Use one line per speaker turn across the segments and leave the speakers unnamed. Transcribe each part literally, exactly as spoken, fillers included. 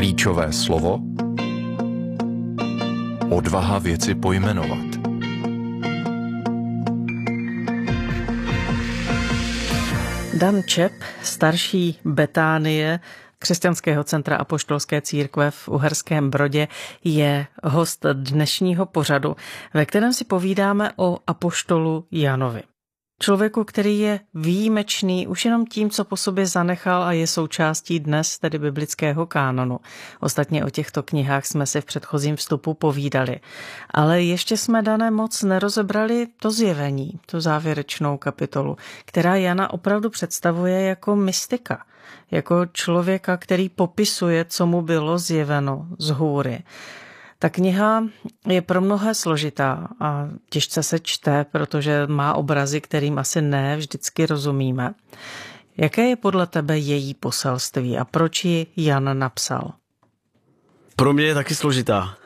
Klíčové slovo odvaha věci pojmenovat.
Dan Čep, starší Betánie Křesťanského centra Apoštolské církve v Uherském Brodě, je host dnešního pořadu, ve kterém si povídáme o apoštolu Janovi. Člověku, který je výjimečný už jenom tím, co po sobě zanechal a je součástí dnes, tedy biblického kánonu. Ostatně o těchto knihách jsme si v předchozím vstupu povídali. Ale ještě jsme, Dané, moc nerozebrali to zjevení, tu závěrečnou kapitolu, která Jana opravdu představuje jako mystika, jako člověka, který popisuje, co mu bylo zjeveno z hůry. Ta kniha je pro mnohé složitá a těžce se čte, protože má obrazy, kterým asi ne vždycky rozumíme. Jaké je podle tebe její poselství a proč ji Jan napsal?
Pro mě je taky složitá.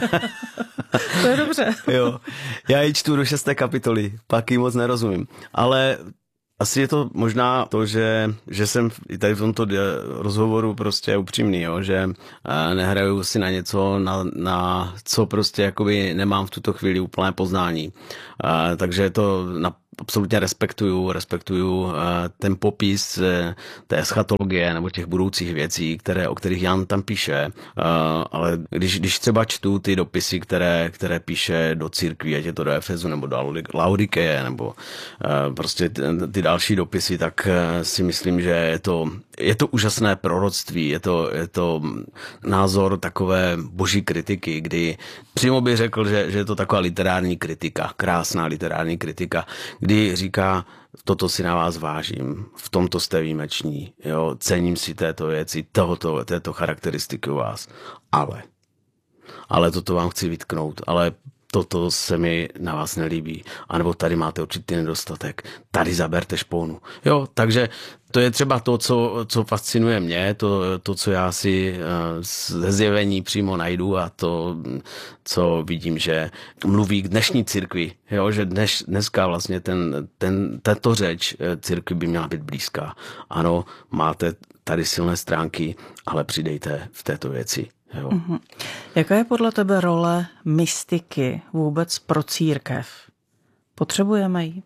To je dobře.
Jo, já ji čtu do šesté kapitoly, pak ji moc nerozumím. Ale asi je to možná to, že, že jsem tady v tomto rozhovoru prostě upřímný, jo? Že nehraju si na něco, na, na co prostě jakoby nemám v tuto chvíli úplné poznání. Takže to na absolutně respektuju, respektuju ten popis té eschatologie nebo těch budoucích věcí, které, o kterých Jan tam píše, ale když, když třeba čtu ty dopisy, které, které píše do církví, ať je to do Efezu nebo do Laodikeje nebo prostě ty další dopisy, tak si myslím, že je to, je to úžasné proroctví, je to, je to názor takové boží kritiky, kdy přímo bych řekl, že, že je to taková literární kritika, krásná literární kritika, kdy říká, toto si na vás vážím, v tomto jste výjimeční, jo, cením si této věci, tohoto, této charakteristiky u vás, ale, ale toto vám chci vytknout, ale toto se mi na vás nelíbí, anebo tady máte určitý nedostatek, tady zaberte špónu. Jo, takže to je třeba to, co, co fascinuje mě, to, to, co já si ze zjevení přímo najdu a to, co vidím, že mluví k dnešní církvi, jo, že dnes, dneska vlastně ten, ten, tato řeč církvi by měla být blízká. Ano, máte tady silné stránky, ale přidejte v této věci. Jo.
Uh-huh. Jaká je podle tebe role mystiky vůbec pro církev? Potřebujeme ji?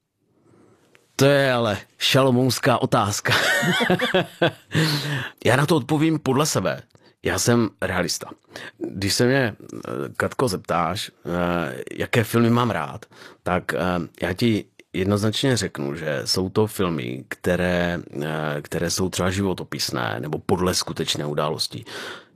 To je ale šalomounská otázka. Já na to odpovím podle sebe. Já jsem realista. Když se mě, Katko, zeptáš, jaké filmy mám rád, tak já ti jednoznačně řeknu, že jsou to filmy, které, které jsou třeba životopisné nebo podle skutečné události.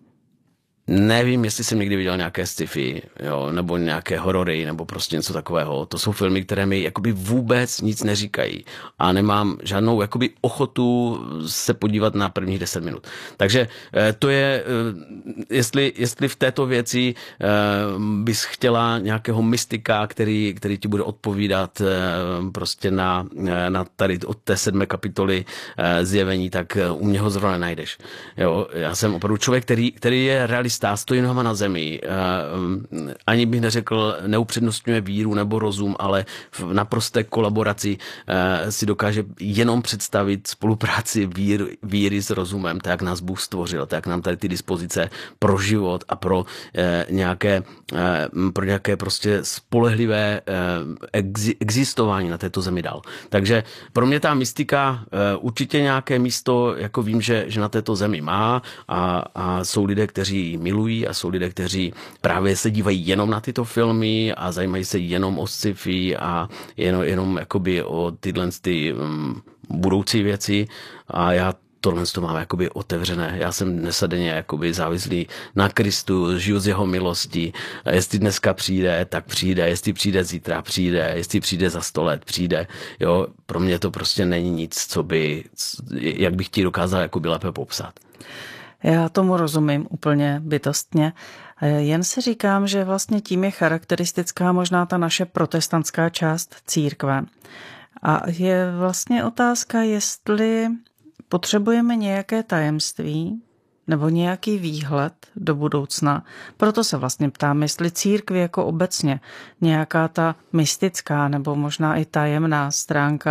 Nevím, jestli jsem někdy viděl nějaké sci-fi, jo, nebo nějaké horory, nebo prostě něco takového. To jsou filmy, které mi jakoby vůbec nic neříkají. A nemám žádnou jakoby ochotu se podívat na prvních deset minut. Takže to je, jestli, jestli v této věci bys chtěla nějakého mystika, který, který ti bude odpovídat prostě na, na tady od té sedmé kapitoly zjevení, tak u mě ho zrovna najdeš. Jo, já jsem opravdu člověk, který, který je realista, stojí nohama na zemi. Ani bych neřekl, neupřednostňuje víru nebo rozum, ale v naprosté kolaboraci si dokáže jenom představit spolupráci vír, víry s rozumem, tak jak nás Bůh stvořil, tak jak nám tady ty dispozice pro život a pro nějaké, pro nějaké prostě spolehlivé existování na této zemi dal. Takže pro mě ta mystika určitě nějaké místo, jako vím, že, že na této zemi má a, a jsou lidé, kteří milují a jsou lidé, kteří právě se dívají jenom na tyto filmy a zajímají se jenom o sci-fi a jenom, jenom jakoby o tyhle ty um, budoucí věci a já tohle to mám jakoby otevřené. Já jsem dnes a denně jakoby závislý na Kristu, žiju z jeho milosti. Jestli dneska přijde, tak přijde. Jestli přijde zítra, přijde. Jestli přijde za sto let, přijde. Jo, pro mě to prostě není nic, co by, jak bych ti dokázal jakoby lépe popsat.
Já tomu rozumím úplně bytostně. Jen si říkám, že vlastně tím je charakteristická možná ta naše protestantská část církve. A je vlastně otázka, jestli potřebujeme nějaké tajemství nebo nějaký výhled do budoucna. Proto se vlastně ptám, jestli církvi jako obecně nějaká ta mystická nebo možná i tajemná stránka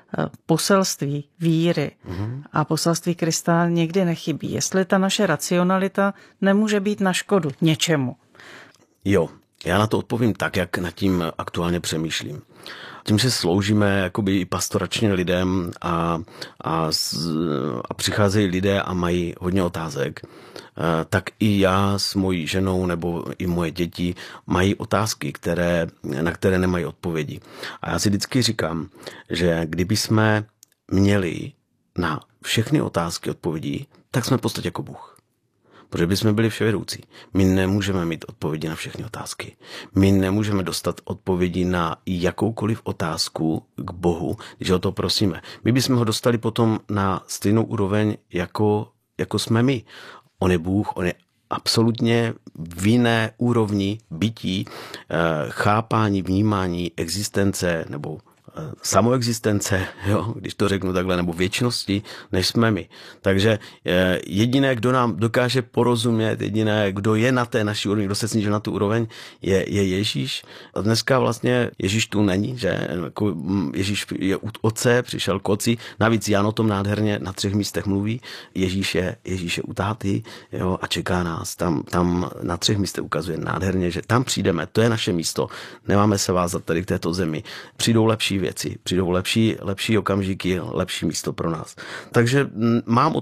poselství víry mm-hmm. a poselství Krista někdy nechybí. Jestli ta naše racionalita nemůže být na škodu něčemu.
Jo, já na to odpovím tak, jak nad tím aktuálně přemýšlím. Tím, že sloužíme jakoby i pastoračně lidem a, a, a přicházejí lidé a mají hodně otázek, tak i já s mojí ženou nebo i moje děti mají otázky, které, na které nemají odpovědi. A já si vždycky říkám, že kdyby jsme měli na všechny otázky odpovědi, tak jsme v podstatě jako Bůh. Protože bychom byli vševědoucí. My nemůžeme mít odpovědi na všechny otázky. My nemůžeme dostat odpovědi na jakoukoliv otázku k Bohu, když o to prosíme. My bychom ho dostali potom na stejnou úroveň, jako, jako jsme my. On je Bůh, on je absolutně v jiné úrovni bytí, chápání, vnímání, existence nebo samoexistence, jo, když to řeknu takhle, nebo věčnosti, než jsme my. Takže jediné, kdo nám dokáže porozumět, jediné, kdo je na té naší úrovni, kdo se snížil na tu úroveň, je, je Ježíš. A dneska vlastně Ježíš tu není, že Ježíš je u otce, přišel k otci, navíc Jan o tom nádherně na třech místech mluví. Ježíš je, Ježíš je u táty, jo, a čeká nás. Tam, tam na třech místech ukazuje nádherně, že tam přijdeme, to je naše místo. Nemáme se vázat tady k této zemi. Přijdou lepší věci, přijdou lepší, lepší okamžiky, lepší místo pro nás. Takže mám